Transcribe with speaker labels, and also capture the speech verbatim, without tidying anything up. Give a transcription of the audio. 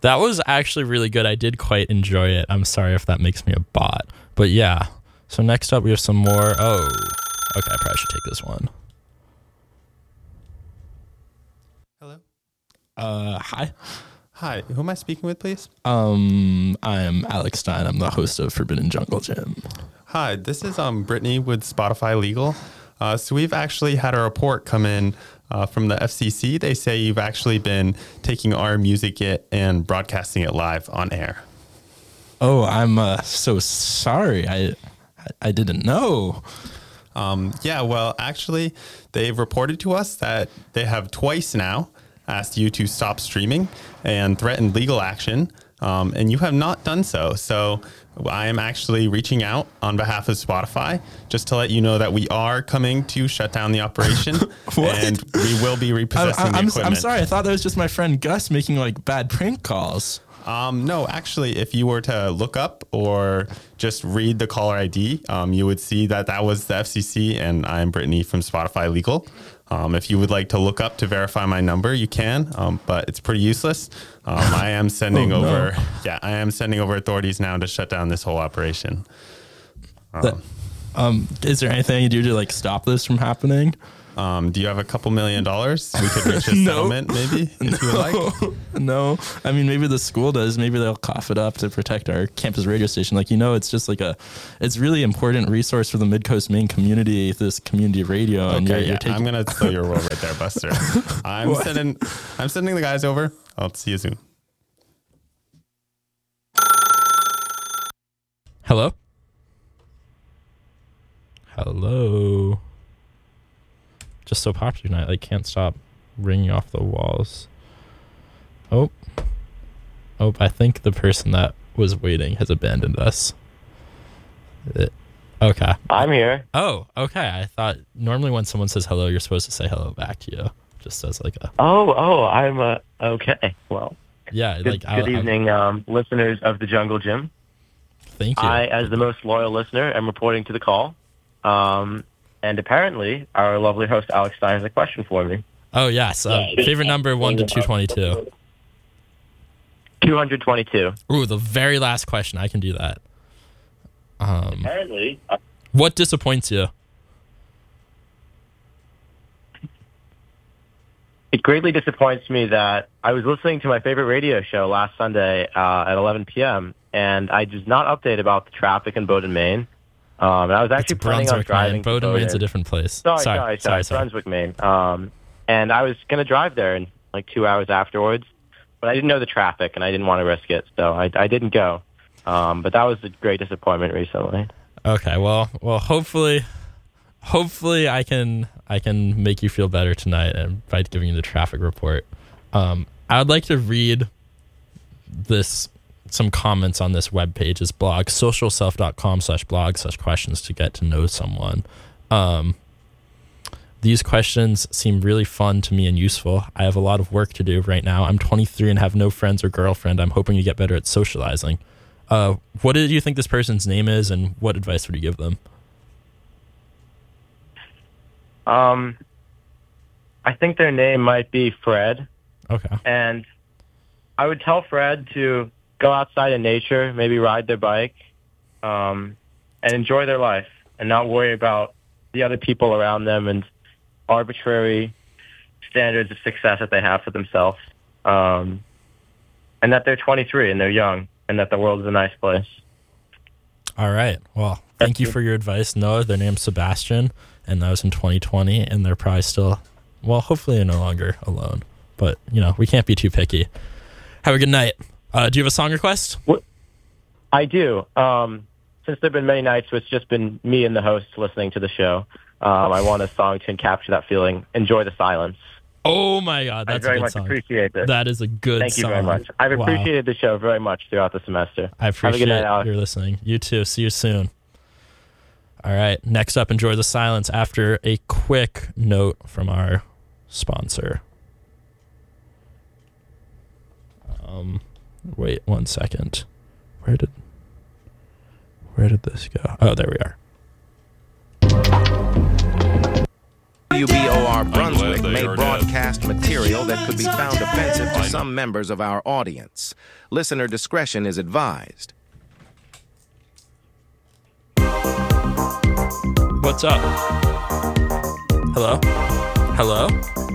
Speaker 1: That was actually really good. I did quite enjoy it. I'm sorry if that makes me a bot. But yeah. So next up we have some more. Oh, okay. I probably should take this one.
Speaker 2: Hello.
Speaker 1: Uh, hi.
Speaker 2: Hi. Who am I speaking with, please?
Speaker 1: Um, I'm Alex Stein. I'm the host of Forbidden Jungle Gym.
Speaker 2: Hi. This is um Brittany with Spotify Legal. Uh, so we've actually had a report come in uh, from the F C C. They say you've actually been taking our music it and broadcasting it live on air.
Speaker 1: Oh, I'm uh, so sorry. I I didn't know.
Speaker 2: Um, yeah, well, actually, they've reported to us that they have twice now asked you to stop streaming and threatened legal action, um, and you have not done so. So I am actually reaching out on behalf of Spotify just to let you know that we are coming to shut down the operation and we will be repossessing
Speaker 1: I'm,
Speaker 2: the
Speaker 1: I'm,
Speaker 2: equipment.
Speaker 1: I'm sorry. I thought that was just my friend Gus making like bad prank calls.
Speaker 2: Um, no, actually, if you were to look up or just read the caller I D, um, you would see that that was the F C C, and I'm Brittany from Spotify Legal. Um, if you would like to look up to verify my number, you can, um, but it's pretty useless. Um, I am sending
Speaker 1: oh,
Speaker 2: over,
Speaker 1: no.
Speaker 2: yeah, I am sending over authorities now to shut down this whole operation. Um,
Speaker 1: That, um, is there anything you do to like stop this from happening?
Speaker 2: Um, do you have a couple million dollars? We could reach a
Speaker 1: No.
Speaker 2: settlement, maybe, if you would like.
Speaker 1: No, I mean, maybe the school does. Maybe they'll cough it up to protect our campus radio station. Like, you know, it's just like a, it's really important resource for the Midcoast Maine community, this community radio. And
Speaker 2: Okay,
Speaker 1: you're,
Speaker 2: yeah,
Speaker 1: you're taking-
Speaker 2: I'm gonna throw your role right there, Buster. I'm
Speaker 1: What?
Speaker 2: sending, I'm sending the guys over. I'll see you soon.
Speaker 1: Hello? Hello? Just so popular tonight, like, can't stop ringing off the walls. Oh. Oh, I think the person that was waiting has abandoned us. It, okay.
Speaker 3: I'm here.
Speaker 1: Oh, okay. I thought normally when someone says hello, you're supposed to say hello back to you. Just as like a...
Speaker 3: Oh, oh, I'm uh, okay. Well,
Speaker 1: Yeah,
Speaker 3: good,
Speaker 1: like... I,
Speaker 3: good evening, um, listeners of the Jungle Gym.
Speaker 1: Thank you.
Speaker 3: I, as the most loyal listener, am reporting to the call. Um, and apparently, our lovely host, Alex Stein, has a question for me.
Speaker 1: Oh, yes. Uh, favorite number, one to two twenty-two.
Speaker 3: two twenty-two.
Speaker 1: Ooh, the very last question. I can do that. Um,
Speaker 3: Apparently. Uh,
Speaker 1: what disappoints you?
Speaker 3: it greatly disappoints me that I was listening to my favorite radio show last Sunday uh, at eleven p.m., and I was not updated about the traffic in Bowdoin, Maine. Um, and I was actually
Speaker 1: It's
Speaker 3: planning on
Speaker 1: Brunswick,
Speaker 3: driving
Speaker 1: man.
Speaker 3: to
Speaker 1: Bowdoin, Maine's a
Speaker 3: Bowdoin.
Speaker 1: different place.
Speaker 3: Sorry,
Speaker 1: sorry,
Speaker 3: sorry, sorry,
Speaker 1: sorry, sorry.
Speaker 3: Brunswick, Maine. Um, and I was going to drive there in like two hours afterwards, but I didn't know the traffic and I didn't want to risk it, so I, I didn't go. Um, but that was a great disappointment recently.
Speaker 1: Okay, well, well, hopefully, hopefully I can I can make you feel better tonight and by giving you the traffic report. Um, I would like to read this some comments on this webpage's blog, socialself.com slash blog slash questions to get to know someone. Um, these questions seem really fun to me and useful. I have a lot of work to do right now. I'm twenty-three and have no friends or girlfriend. I'm hoping to get better at socializing. Uh, what did you think this person's name is, and what advice would you give them?
Speaker 3: Um, I think their name might be Fred.
Speaker 1: Okay.
Speaker 3: And I would tell Fred to go outside in nature, maybe ride their bike, um, and enjoy their life and not worry about the other people around them and arbitrary standards of success that they have for themselves. Um, and that they're twenty-three and they're young and that the world is a nice place.
Speaker 1: All right. Well, thank you for your advice, Noah. Their name's Sebastian, and that was in twenty twenty, and they're probably still, well, hopefully they're no longer alone. But, you know, we can't be too picky. Have a good night. Uh, do you have a song request?
Speaker 3: What? I do. Um, since there have been many nights where it's just been me and the host listening to the show, um, I want a song to capture that feeling. Enjoy the Silence.
Speaker 1: Oh, my God. That's
Speaker 3: I very
Speaker 1: a good
Speaker 3: much
Speaker 1: song.
Speaker 3: appreciate this.
Speaker 1: That is a good
Speaker 3: Thank you
Speaker 1: song.
Speaker 3: very much. I've
Speaker 1: Wow.
Speaker 3: appreciated the show very much throughout the semester.
Speaker 1: I appreciate
Speaker 3: Have a good night, Alex.
Speaker 1: your listening. You too. See you soon. All right. Next up, Enjoy the Silence after a quick note from our sponsor. Um, wait one second. Where did where did this go? Oh, there we are.
Speaker 4: W B O R Brunswick may broadcast broadcast material that could be found offensive to some members of our audience. Listener discretion is advised.
Speaker 1: What's up? Hello? Hello?